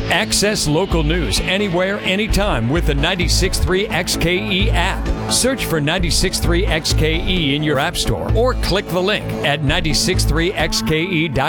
Access local news anywhere, anytime with the 96.3 XKE app. Search for 96.3 XKE in your app store or click the link at 96.3xke.com.